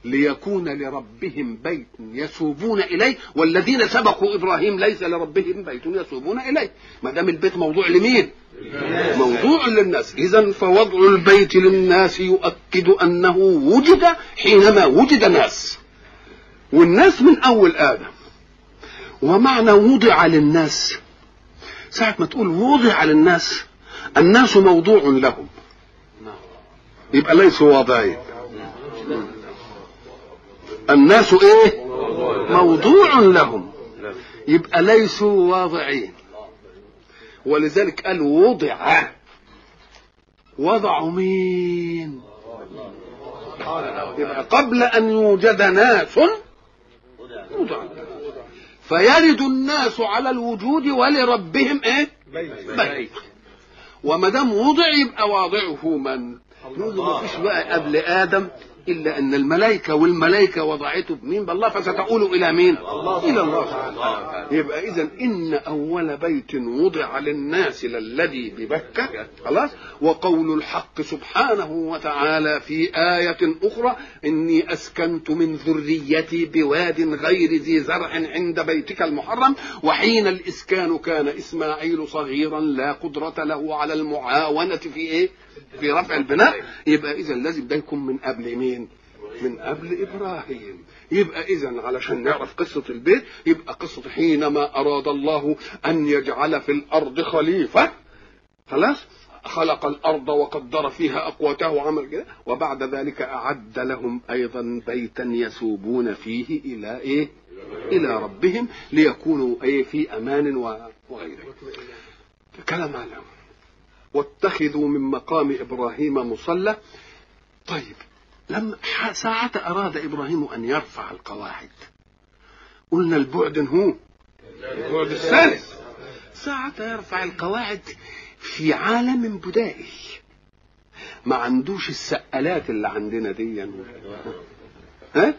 ليكون لربهم بيت يسوبون إليه، والذين سبقوا إبراهيم ليس لربهم بيت يسوبون إليه. ما دام البيت موضوع لمين؟ موضوع للناس. إذن فوضع البيت للناس يؤكد أنه وجد حينما وجد ناس، والناس من أول آدم. ومعنى وضع للناس، ساعة ما تقول وضع للناس، الناس موضوع لهم، يبقى ليسوا واضعين. الناس ايه؟ موضوع لهم، يبقى ليسوا واضعين. ولذلك قال وضع. وضعوا مين؟ يبقى قبل ان يوجد ناس وضع. فيرد الناس على الوجود ولربهم ايه؟ بيت. وما دام وضع يبقى واضعه من؟ نقول ما فيش بقى قبل ادم الا ان الملائكه، والملائكه وضعته بمين؟ بالله. فستقول الى مين؟ الى الله. يبقى اذا ان اول بيت وضع للناس للذي ببكه. خلاص. وقول الحق سبحانه وتعالى في آية أخرى: إني أسكنت من ذريتي بواد غير ذي زرع عند بيتك المحرم. وحين الإسكان كان إسماعيل صغيرا لا قدرة له على المعاونة في إيه؟ في رفع البناء. يبقى إذا لازم ده يكون من قبل مين؟ من قبل إبراهيم. يبقى إذن علشان نعرف قصة البيت، يبقى قصة حينما أراد الله أن يجعل في الأرض خليفة. خلاص. خلق الأرض وقدر فيها أقواتها وعمل كده، وبعد ذلك أعد لهم أيضا بيتا يسوبون فيه إلى إيه؟ إلى ربهم، ليكونوا إيه؟ في أمان وغيره. كلام علم. واتخذوا من مقام إبراهيم مصلى. طيب، لما ساعة أراد إبراهيم أن يرفع القواعد، قلنا البعد هو البعد الثالث. ساعة يرفع القواعد في عالم بدائي، ما عندوش السقالات اللي عندنا دي، ها؟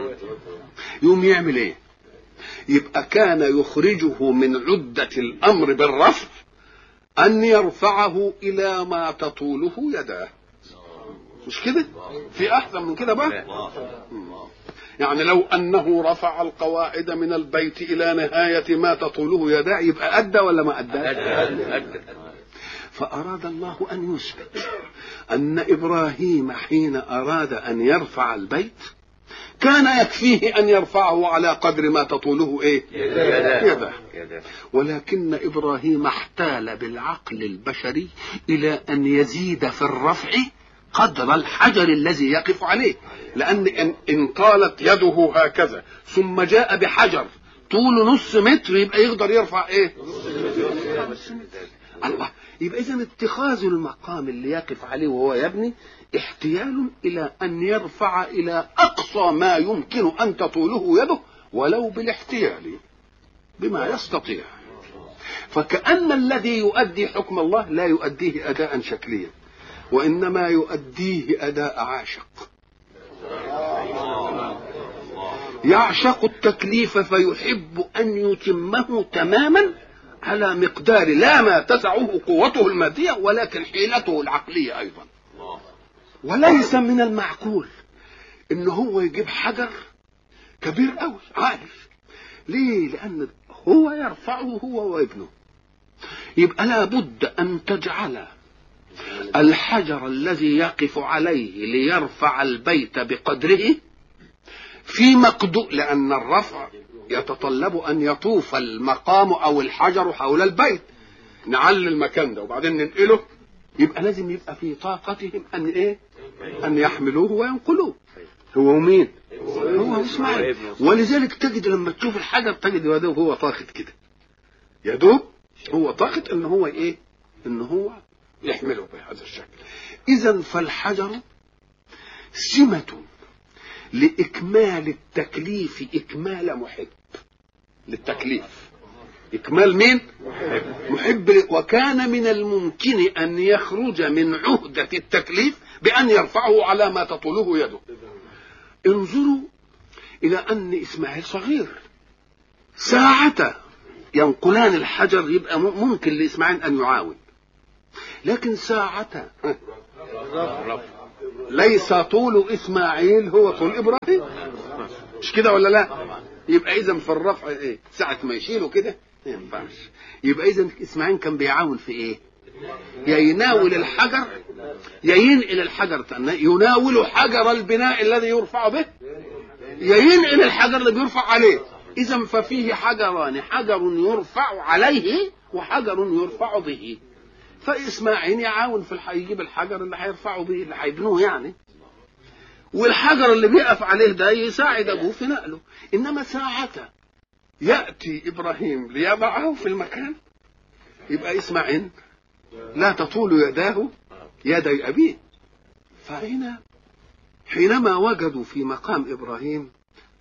يوم يعمل ايه؟ يبقى كان يخرجه من عدة الأمر بالرفع أن يرفعه إلى ما تطوله يداه. مش كده؟ في أحسن من كده بقى؟ يعني لو أنه رفع القواعد من البيت إلى نهاية ما تطوله يداه، يبقى أدى ولا ما أدى؟ أدى. فأراد الله أن يثبت أن إبراهيم حين أراد أن يرفع البيت كان يكفيه أن يرفعه على قدر ما تطوله إيه؟ يده. ولكن إبراهيم احتال بالعقل البشري إلى أن يزيد في الرفع قدر الحجر الذي يقف عليه. لأن إن قالت يده هكذا ثم جاء بحجر طوله نص متر، يبقى يقدر يرفع إيه؟ الله. يبقى إذن اتخاذ المقام اللي يقف عليه وهو يبني احتيال إلى أن يرفع إلى أقصى ما يمكن أن تطوله يده، ولو بالاحتيال بما يستطيع. فكأن الذي يؤدي حكم الله لا يؤديه أداء شكليا، وإنما يؤديه أداء عاشق. يعشق التكليف فيحب أن يتمه تماما على مقدار لا ما تسعه قوته المادية، ولكن حيلته العقلية أيضا. وليس من المعقول إن هو يجيب حجر كبير قوي عالي. ليه؟ لأن هو يرفعه هو وابنه. يبقى لا بد أن تجعل الحجر الذي يقف عليه ليرفع البيت بقدره في مقدور، لأن الرفع يتطلب أن يطوف المقام أو الحجر حول البيت، نعلي المكان ده وبعدين ننقله. يبقى لازم يبقى في طاقتهم أن إيه؟ أن يحملوه وينقلوه. هو مين؟ هو إسماعيل. ولذلك تجد لما تشوف الحجر تجد يدوب هو طاقت كده، يدوب هو طاقت إن هو إيه؟ إن هو يحمله بهذا الشكل. إذن فالحجر سمة لإكمال التكليف، إكمال محب للتكليف. إكمال مين؟ محب. وكان من الممكن أن يخرج من عهدة التكليف بأن يرفعه على ما تطوله يده. انظروا إلى أن إسماعيل صغير، ساعة ينقلان الحجر يبقى ممكن لإسماعيل أن يعاون، لكن ساعة ليس طول اسماعيل هو طول ابراهيم، مش كده ولا لا؟ يبقى اذا في الرفع ايه؟ ساعه ما يشيله كده ما ينفعش. يبقى اذا اسماعيل كان بيعاون في ايه؟ يا يناول الحجر يا ينقل الحجر، يناول حجر البناء الذي يرفع به يا ينقل الحجر اللي بيرفع عليه. اذا ففيه حجران، حجر يرفع عليه وحجر يرفع به. فاسماعيل يعاون في يجيب الحجر اللي هيرفعه به اللي هيبنوه يعني، والحجر اللي بيقف عليه ده يساعد ابوه في نقله. انما ساعة ياتي ابراهيم ليضعه في المكان يبقى اسماعيل لا تطول يداه يدي ابيه. فهنا حينما وجدوا في مقام ابراهيم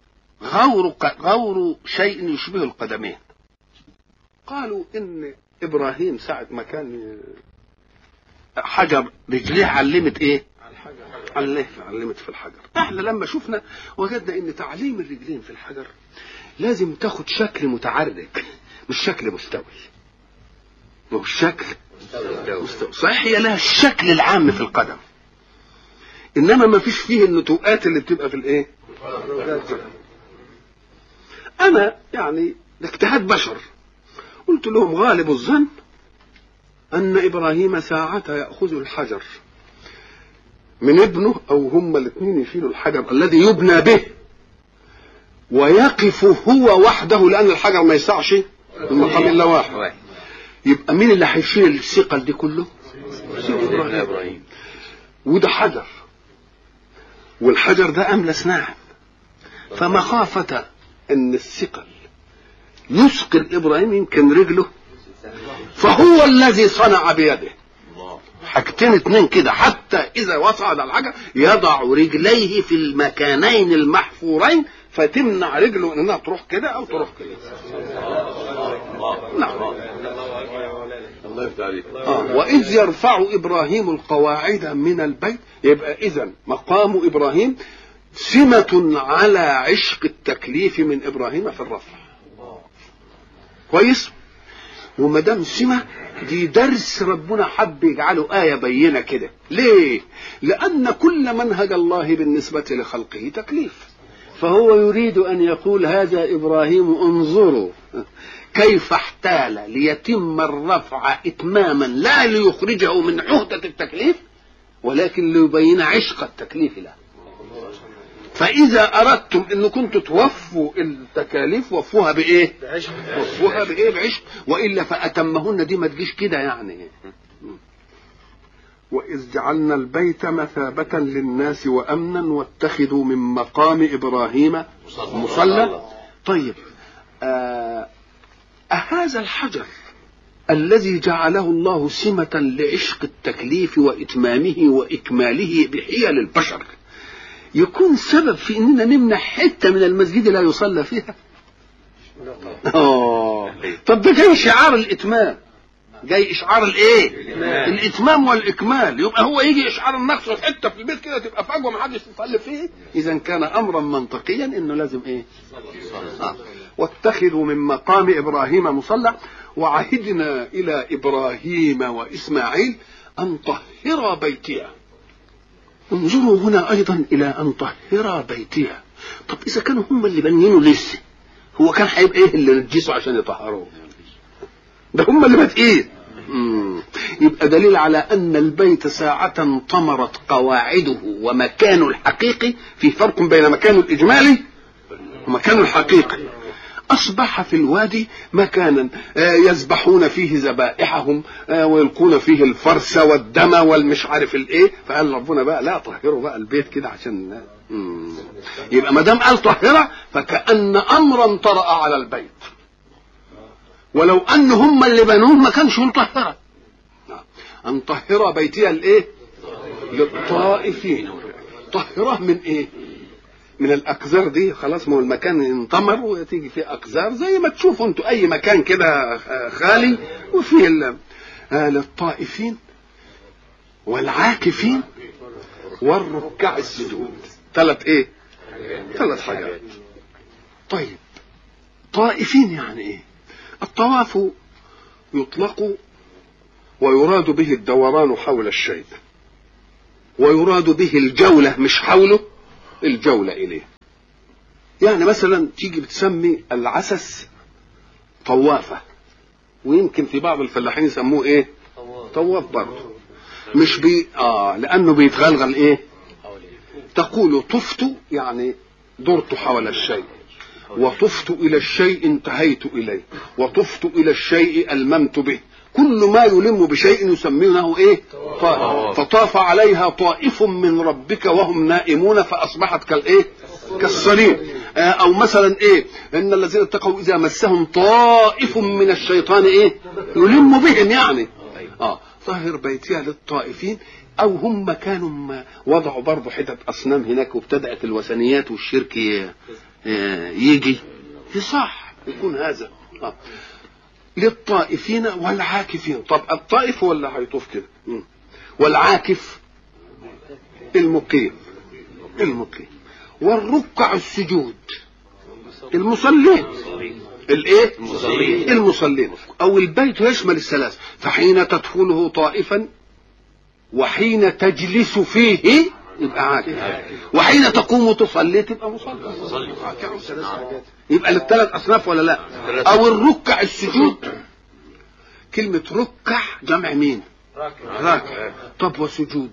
غور شيء يشبه القدمين، قالوا ان ابراهيم ساعة ما كان حجر رجليه علمت ايه؟ علمت في الحجر. احنا لما شفنا وجدنا ان تعليم الرجلين في الحجر لازم تاخد شكل متعرج مش شكل مستوي. مش شكل مستوي صحيح، هي لها الشكل العام في القدم، انما ما فيش فيه النتوءات اللي بتبقى في الايه. انا يعني اجتهاد بشر قلت لهم غالب الظن ان ابراهيم ساعة يأخذ الحجر من ابنه او هما الاثنين يشيلوا الحجر الذي يبنى به ويقف هو وحده، لان الحجر ما يسعش المقام الا واحد، يبقى مين اللي هيشيل الثقل دي كله؟ ابراهيم. وده حجر والحجر ده املس ناعم، فمخافة ان الثقل يثقل ابراهيم يمكن رجله، فهو الذي صنع بيده حاجتين اتنين كده، حتى اذا وصعد الحجر يضع رجليه في المكانين المحفورين فتمنع رجله انها تروح كده او تروح كده. نعم. الله يفتح عليك. واذ يرفع ابراهيم القواعد من البيت، يبقى اذا مقام ابراهيم سمة على عشق التكليف من ابراهيم في الرفع. كويس؟ وما دام سمة دي درس ربنا حب يجعله آية بينة كده. ليه؟ لأن كل منهج الله بالنسبة لخلقه تكليف، فهو يريد أن يقول هذا إبراهيم انظروا كيف احتال ليتم الرفع إتماما لا ليخرجه من عهدة التكليف ولكن ليبين عشق التكليف له. فإذا أردتم إن كنتم توفوا التكاليف وفوها بإيه؟ وفوها بإيه؟ بعشق، وإلا فأتمهن دي ما تجيش كده يعني. وإذ جعلنا البيت مثابة للناس وأمنا واتخذوا من مقام إبراهيم مصلى. طيب هذا الحجر الذي جعله الله سمة لعشق التكليف وإتمامه وإكماله بحيل البشر يكون سبب في اننا نمنع حته من المسجد لا يصلى فيها؟ طب ده جاي شعار الاتمام، جاي اشعار الايه؟ الاتمام والاكمال. يبقى هو يجي اشعار النقص حته في البيت كده تبقى فجوه ما حدش يصلي فيه. اذا كان امرا منطقيا انه لازم ايه؟ واتخذوا من مقام ابراهيم مصلى وعهدنا الى ابراهيم واسماعيل ان طهرا بيتي. انظروا هنا ايضا الى ان طهر بيتها. طب اذا كانوا هم اللي بنينوا لسه، هو كان هيبقى ايه اللي نجسوا عشان يطهروه؟ ده هم اللي بادئين. يبقى دليل على ان البيت ساعة طمرت قواعده ومكانه الحقيقي، في فرق بين مكانه الاجمالي ومكانه الحقيقي. أصبح في الوادي مكانا يذبحون فيه ذبائحهم ويلقون فيه الفرس والدم والمش عارف الايه. فقال ربنا بقى لا طهروا بقى البيت كده عشان يبقى ما دام قال طهرة فكأن أمرا طرأ على البيت، ولو أن هم اللي بنوه ما كانش مطهرة. أن طهر بيتي الايه؟ للطائفين. طهره من ايه؟ من الاقذار دي. خلاص ما هو المكان انطمر وتيجي فيه اقذار زي ما تشوفوا انتوا اي مكان كده خالي وفيه للطائفين والعاكفين والركع السجود. ثلاث ايه؟ ثلاث حاجات. طيب طائفين يعني ايه؟ الطواف يطلق ويراد به الدوران حول الشيء، ويراد به الجولة مش حوله، الجولة إليه. يعني مثلا تيجي بتسمي العسس طوافة، ويمكن في بعض الفلاحين يسموه ايه؟ طواف برضه، مش لأنه بيتغلغل ايه؟ تقول طفت يعني درت حول الشيء، وطفت إلى الشيء انتهيت إليه، وطفت إلى الشيء ألممت به. كل ما يلم بشيء يسمونه ايه؟ طائف. فطاف عليها طائف من ربك وهم نائمون فأصبحت كالايه؟ كالصريم. او مثلا ايه؟ ان الذين اتقوا اذا مسهم طائف من الشيطان ايه؟ يلم بهم يعني. طهر بيتي للطائفين. او هم كانوا وضعوا برضه حتت اصنام هناك وابتدأت الوثنيات والشرك يجي يصح يكون هذا للطائفين والعاكفين. طب الطائف هو اللي هيطوف كده، والعاكف المقيم. والركع السجود المصلين. الايه؟ المصلين. او البيت يشمل الثلاث، فحين تدخله طائفا وحين تجلس فيه يبقى عاكف، وحين تقوم تصلي تبقى مصلي. يبقى للثلاث اصناف ولا لا؟ او الركع السجود، كلمة ركع جمع مين؟ راكع. طب وسجود؟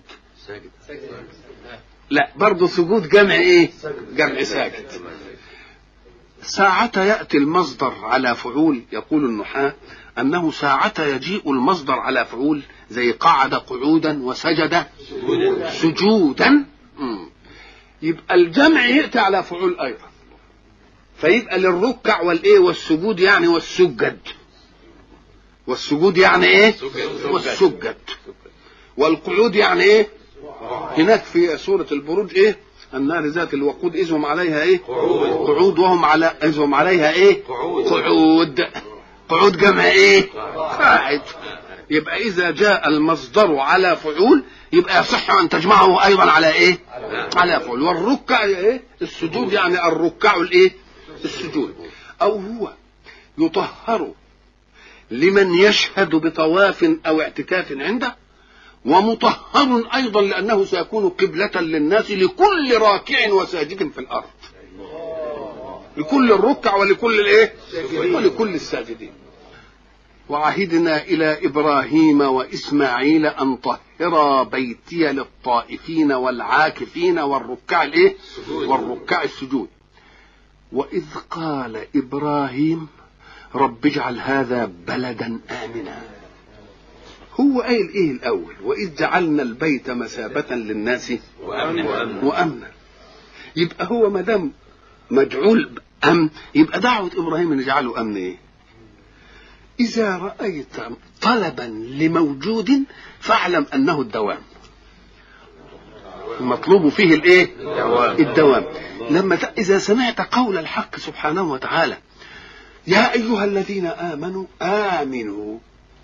لا برضه سجود جمع ايه؟ جمع ساجد. ساعة يأتي المصدر على فعول، يقول النحاة أنه ساعة يجيء المصدر على فعول زي قعد قعودا وسجد سجودا، يبقى الجمع يأتي على فعول أيضا، فيبقى للركع والإيه والسجود يعني والسجد. والسجود يعني إيه؟ والسجد. والقعود يعني إيه؟ هناك في سورة البروج إيه؟ النار ذات الوقود إذ هم عليها إيه؟ قعود. وهم على إذ هم عليها إيه؟ قعود جمع إيه؟ قاعد. يبقى إذا جاء المصدر على فعول يبقى يصح أن تجمعه أيضا على إيه؟ على فعول. والركع إيه؟ السجود يعني الركع الإيه؟ السجود. أو هو يطهر لمن يشهد بطواف أو اعتكاف عنده، ومطهر أيضا لأنه سيكون قبلة للناس لكل راكع وساجد في الأرض، لكل الركع ولكل الإيه؟ ولكل الساجدين. وعهدنا إلى إبراهيم وإسماعيل أن طهرا بيتي للطائفين والعاكفين والركع الإيه؟ والركع السجود. وإذ قال إبراهيم رب اجعل هذا بلدا آمنا. هو قايل ايه الاول؟ واذ جعلنا البيت مثابة للناس وامنا. يبقى هو ما دام مجعول امن يبقى دعوة ابراهيم ان يجعله امن ايه؟ اذا رايت طلبا لموجود فاعلم انه الدوام، المطلوب فيه الايه؟ الدوام. لما اذا سمعت قول الحق سبحانه وتعالى يا ايها الذين امنوا امنوا،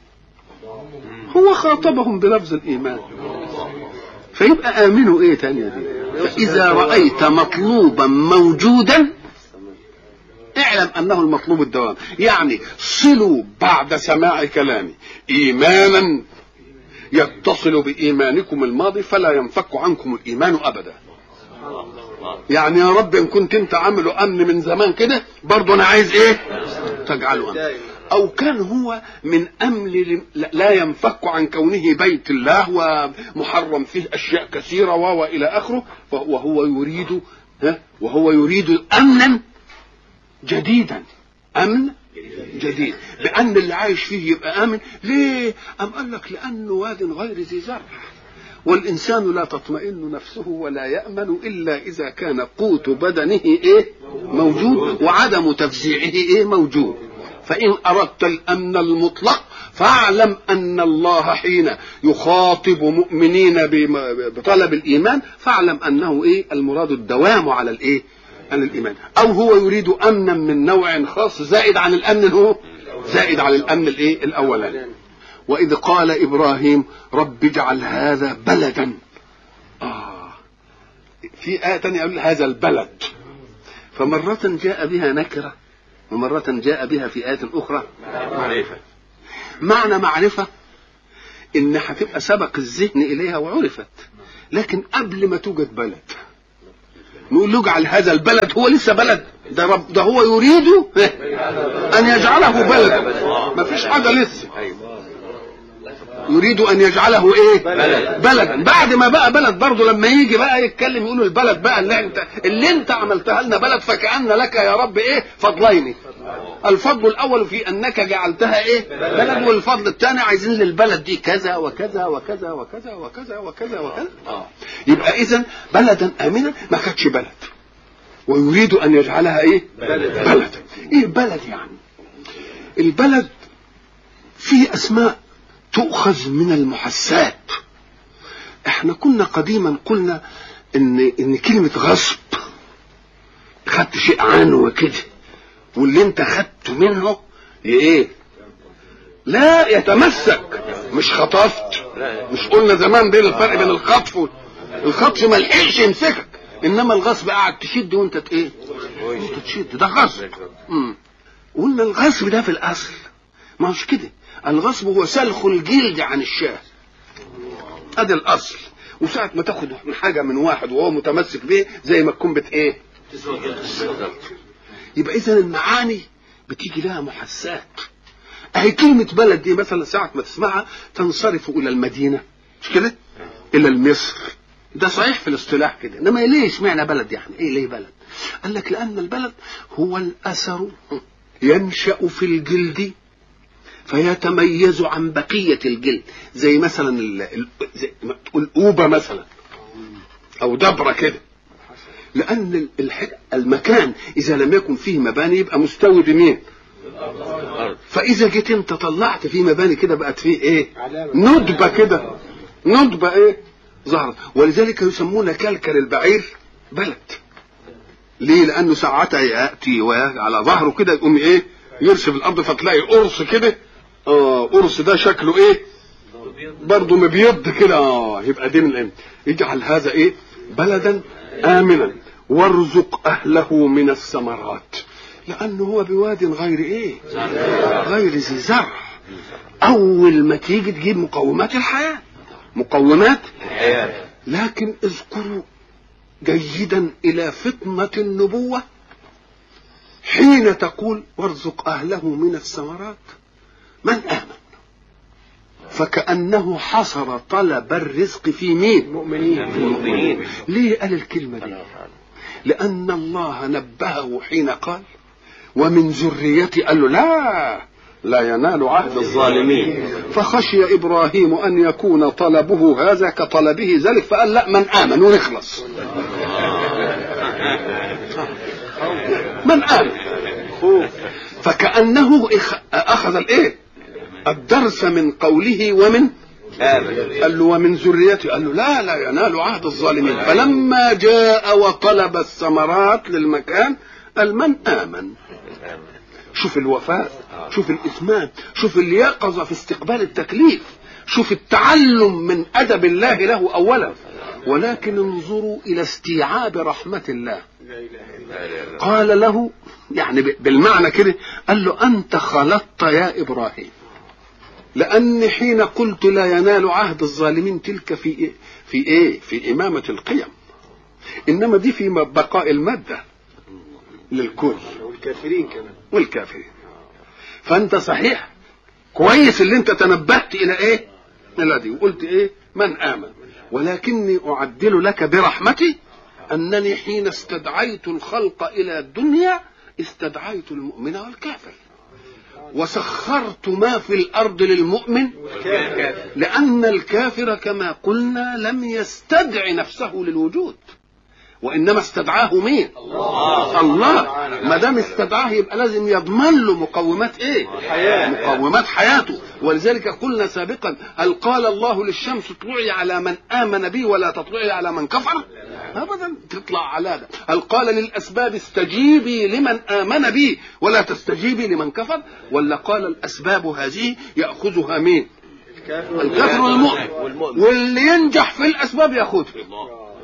هو خاطبهم بلفظ الإيمان، فيبقى آمنوا إيه تانية دي؟ فإذا رأيت مطلوبا موجودا اعلم أنه المطلوب الدوام. يعني صلوا بعد سماع كلامي إيمانا يتصل بإيمانكم الماضي فلا ينفك عنكم الإيمان أبدا. يعني يا رب إن كنت أنت عامله أمن من زمان كده برضو أنا عايز إيه؟ تجعله أمن. أو كان هو من أمن لا ينفك عن كونه بيت الله ومحرم فيه أشياء كثيرة وإلى آخره، وهو يريد أمنا جديدا، أمن جديد، بأن اللي عايش فيه يبقى آمن. ليه؟ أم قال لك لأنه واد غير ذي زرع، والإنسان لا تطمئن نفسه ولا يأمن إلا إذا كان قوت بدنه إيه؟ موجود، وعدم تفزيعه إيه؟ موجود. فإن أردت الأمن المطلق فاعلم أن الله حين يخاطب مؤمنين بطلب الإيمان فاعلم أنه إيه؟ المراد الدوام على الإيه؟ عن الإيمان. أو هو يريد أمنا من نوع خاص زائد عن الأمن، هو زائد على الأمن الإيه؟ الأولاني. وإذ قال إبراهيم رب اجعل هذا بلدا، في آية تانية يقول هذا البلد، فمرة جاء بها نكرة ومرة جاء بها في آية أخرى معرفة. معنى معرفة ان هتبقى سبق الذهن اليها وعرفت، لكن قبل ما توجد بلد نقول له اجعل هذا البلد، هو لسه بلد، ده هو يريد ان يجعله بلد، ما فيش حاجه لسه، يريد ان يجعله ايه؟ بلد. بعد ما بقى بلد برضه لما يجي بقى يتكلم يقولوا البلد بقى اللي انت عملتها لنا بلد، فكأن لك يا رب ايه؟ فضلين. الفضل الاول في انك جعلتها ايه؟ بلد، والفضل الثاني عايزين للبلد دي كذا وكذا وكذا وكذا وكذا وكذا وكذا. يبقى اذا بلدا امنا ما كانتش بلد، ويريد ان يجعلها ايه؟ بلد. ايه بلد يعني؟ البلد فيه اسماء تؤخذ من المحسات. احنا كنا قديما قلنا ان كلمة غصب خدت شيء عنه وكده، واللي انت خدته منه ايه؟ لا يتمسك، مش خطفت. مش قلنا زمان بين الفرق بين الخطف ما لحقش يمسكك، انما الغصب قاعد تشد وانت ايه؟ انت تشد، ده غصب. قلنا الغصب ده في الاصل ما هوش كده، الغصب هو سلخ الجلد عن الشاه، ادي الاصل. وساعة ما تاخد حاجة من واحد وهو متمسك به زي ما تكون ايه؟ يبقى اذا المعاني بتيجي لها محسات. اهي كلمة بلد دي مثلا ساعة ما تسمعها تنصرف الى المدينة، مش كده؟ الى المصر، ده صحيح في الاصطلاح كده، انما ليش معنى بلد؟ يعني ايه ليه بلد؟ قال لك لان البلد هو الاثر ينشأ في الجلد فيتميز عن بقية الجلد، زي مثلا زي ما تقول أوبة مثلا أو دبرة كده، لأن المكان إذا لم يكن فيه مباني يبقى مستوي بمين؟ فإذا جيت أنت طلعت فيه مباني كده بقت فيه إيه؟ ندبة كده، ندبة إيه؟ ظهرت. ولذلك يسمون كلكل البعير بلد. ليه؟ لأنه ساعتها يأتي على ظهره كده يقوم إيه؟ يرسم الأرض فتلاقي قرص كده. قرص ده شكله ايه؟ برضه مبيض كده. يبقى دي من الامن. اجعل هذا ايه؟ بلدا امنا وارزق اهله من الثمرات، لانه هو بواد غير ايه؟ غير ذي زرع. اول ما تيجي تجيب مقومات الحياه، مقومات الحياه. لكن اذكروا جيدا الى فطنه النبوه حين تقول وارزق اهله من الثمرات من آمن، فكأنه حصر طلب الرزق في مين؟ المؤمنين. ليه قال الكلمة دي؟ لأن الله نبهه حين قال ومن ذريتي، قال له لا ينال عهد الظالمين. فخشي إبراهيم أن يكون طلبه هذا كطلبه ذلك، فقال لا، من آمن ونخلص. من آمن، فكأنه أخذ الإيه؟ الدرس من قوله ومن قال له ومن ذريته، قال له لا ينال عهد الظالمين. فلما جاء وطلب الثمرات للمكان قال من آمن. شوف الوفاء، شوف الإتمام، شوف اليقظة في استقبال التكليف، شوف التعلم من أدب الله له أولا. ولكن انظروا إلى استيعاب رحمة الله. قال له يعني بالمعنى كده، قال له أنت خلطت يا إبراهيم، لأن حين قلت لا ينال عهد الظالمين تلك في إمامة القيم، إنما دي في بقاء المادة للكل والكافرين كمان والكافرين. فأنت صحيح كويس اللي أنت تنبهت إلى إيه؟ إلى دي، وقلت إيه؟ من آمن. ولكني أعدل لك برحمتي أنني حين استدعيت الخلق إلى الدنيا استدعيت المؤمن والكافر، وسخرت ما في الأرض للمؤمن، لأن الكافر كما قلنا لم يستدع نفسه للوجود، وإنما استدعاه مين؟ الله. ما دام استدعاه يبقى لازم يضمن له مقومات ايه؟ مقومات حياته. ولذلك قلنا سابقا هل قال الله للشمس اطلعي على من آمن بي ولا تطلعي على من كفر؟ ابدا، تطلع على ده. هل قال للأسباب استجيبي لمن آمن بي ولا تستجيبي لمن كفر؟ ولا قال الأسباب هذه يأخذها مين؟ الكافر والمؤمن، واللي ينجح في الأسباب يأخذها.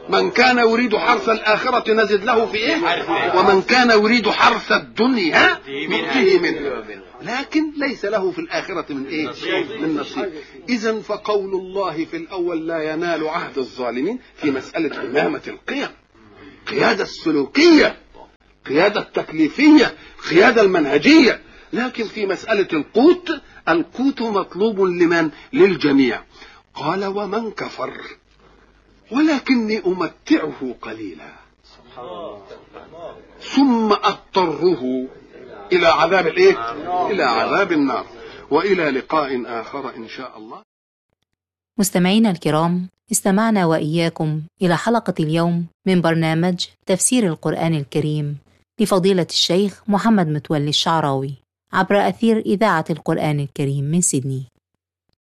من كان يريد حرث الآخرة نزد له في إيه؟ ومن كان يريد حرث الدنيا نؤتيه منه، لكن ليس له في الآخرة من إيه؟ من نصيب. إذن فقول الله في الأول لا ينال عهد الظالمين في مسألة إمامة القيم، قيادة السلوكية، قيادة التكليفية، قيادة المنهجية. لكن في مسألة القوت مطلوب لمن؟ للجميع. قال ومن كفر ولكني أمتعه قليلا ثم أضطره إلى عذاب الإيه؟ إلى عذاب النار. وإلى لقاء آخر إن شاء الله. مستمعينا الكرام، استمعنا وإياكم إلى حلقة اليوم من برنامج تفسير القرآن الكريم لفضيلة الشيخ محمد متولي الشعراوي عبر أثير إذاعة القرآن الكريم من سيدني.